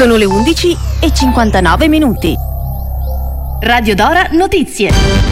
Sono le 11:59. Radio Dora Notizie.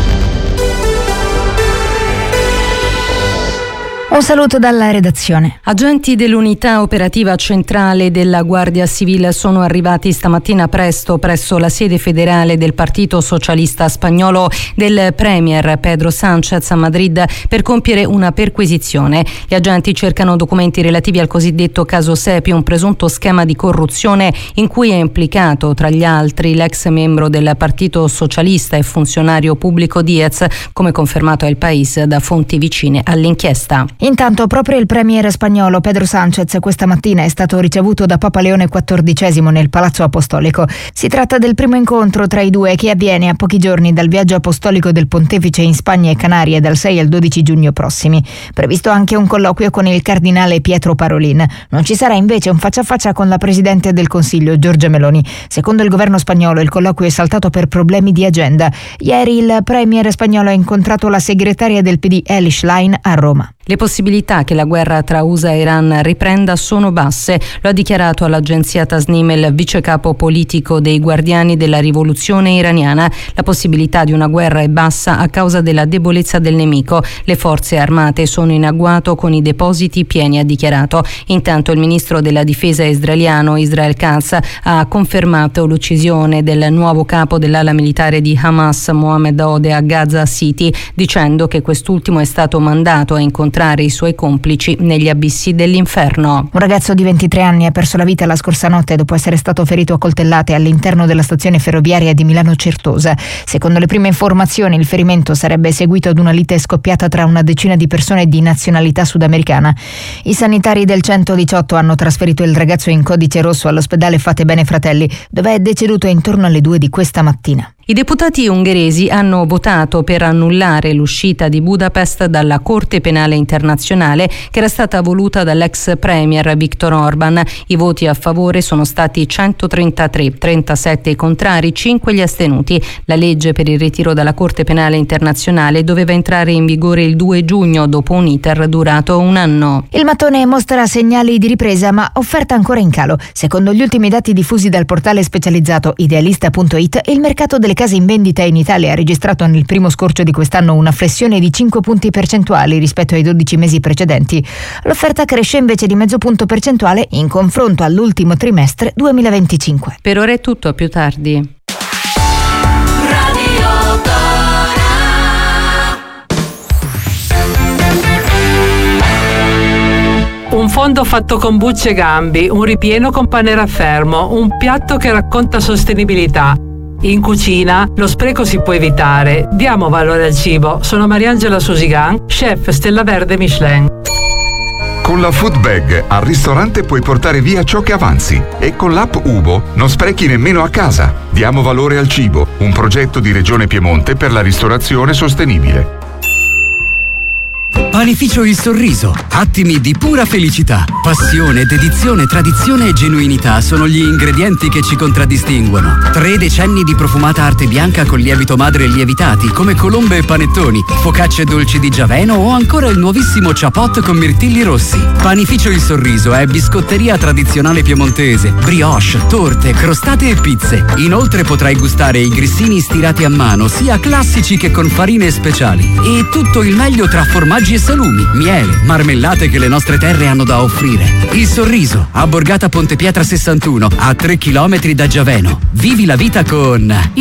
Un saluto dalla redazione. Agenti dell'unità operativa centrale della Guardia Civile sono arrivati stamattina presto presso la sede federale del Partito Socialista Spagnolo del Premier Pedro Sánchez a Madrid per compiere una perquisizione. Gli agenti cercano documenti relativi al cosiddetto caso Sepi, un presunto schema di corruzione in cui è implicato, tra gli altri, l'ex membro del Partito Socialista e funzionario pubblico Diez, come confermato a El País da fonti vicine all'inchiesta. Intanto proprio il premier spagnolo Pedro Sánchez questa mattina è stato ricevuto da Papa Leone XIV nel Palazzo Apostolico. Si tratta del primo incontro tra i due che avviene a pochi giorni dal viaggio apostolico del pontefice in Spagna e Canarie dal 6 al 12 giugno prossimi. Previsto anche un colloquio con il cardinale Pietro Parolin. Non ci sarà invece un faccia a faccia con la Presidente del Consiglio Giorgia Meloni. Secondo il governo spagnolo il colloquio è saltato per problemi di agenda. Ieri il premier spagnolo ha incontrato la segretaria del PD Elly Schlein a Roma. Le possibilità che la guerra tra USA e Iran riprenda sono basse, lo ha dichiarato all'agenzia Tasnim il vice capo politico dei Guardiani della Rivoluzione iraniana. La possibilità di una guerra è bassa a causa della debolezza del nemico. Le forze armate sono in agguato con i depositi pieni, ha dichiarato. Intanto il ministro della difesa israeliano Israel Katz ha confermato l'uccisione del nuovo capo dell'ala militare di Hamas, Mohammed Ode, a Gaza City, dicendo che quest'ultimo è stato mandato a incontrare i suoi complici negli abissi dell'inferno. Un ragazzo di 23 anni ha perso la vita la scorsa notte dopo essere stato ferito a coltellate all'interno della stazione ferroviaria di Milano Certosa. Secondo le prime informazioni il ferimento sarebbe seguito ad una lite scoppiata tra una decina di persone di nazionalità sudamericana. I sanitari del 118 hanno trasferito il ragazzo in codice rosso all'ospedale Fatebenefratelli, Fratelli, dove è deceduto intorno alle 2 di questa mattina. I deputati ungheresi hanno votato per annullare l'uscita di Budapest dalla Corte Penale Internazionale che era stata voluta dall'ex premier Viktor Orban. I voti a favore sono stati 133, 37 i contrari, 5 gli astenuti. La legge per il ritiro dalla Corte Penale Internazionale doveva entrare in vigore il 2 giugno dopo un iter durato un anno. Il mattone mostra segnali di ripresa ma offerta ancora in calo. Secondo gli ultimi dati diffusi dal portale specializzato Idealista.it, il mercato delle case in vendita in Italia ha registrato nel primo scorcio di quest'anno una flessione di 5 punti percentuali rispetto ai 12 mesi precedenti. L'offerta cresce invece di mezzo punto percentuale in confronto all'ultimo trimestre 2025. Per ora è tutto, a più tardi. Un fondo fatto con bucce e gambi, un ripieno con pane raffermo, un piatto che racconta sostenibilità. In cucina lo spreco si può evitare. Diamo valore al cibo. Sono Mariangela Susigan, chef Stella Verde Michelin. Con la Food Bag al ristorante puoi portare via ciò che avanzi e con l'app Ubo non sprechi nemmeno a casa. Diamo valore al cibo, un progetto di Regione Piemonte per la ristorazione sostenibile. Panificio Il Sorriso, attimi di pura felicità. Passione, dedizione, tradizione e genuinità sono gli ingredienti che ci contraddistinguono. 3 decenni di profumata arte bianca con lievito madre lievitati come colombe e panettoni, focacce dolci di Giaveno o ancora il nuovissimo ciapot con mirtilli rossi. Panificio Il Sorriso è biscotteria tradizionale piemontese, brioche, torte, crostate e pizze. Inoltre potrai gustare i grissini stirati a mano, sia classici che con farine speciali. E tutto il meglio tra formaggi e salumi, miele, marmellate che le nostre terre hanno da offrire. Il Sorriso, a Borgata Ponte Pietra 61, a 3 chilometri da Giaveno. Vivi la vita con